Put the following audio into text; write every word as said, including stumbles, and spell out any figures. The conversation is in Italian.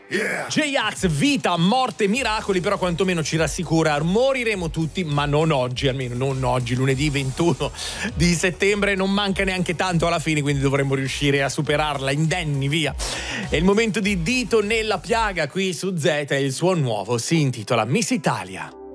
Yeah. J-Ax, vita, morte, miracoli, però quantomeno ci rassicura, moriremo tutti, ma non oggi, almeno non oggi, lunedì ventuno di settembre, non manca neanche tanto alla fine, quindi dovremmo riuscire a superarla indenni, via. È il momento di Dito nella piaga qui su Z, il suo nuovo si intitola Miss Italia.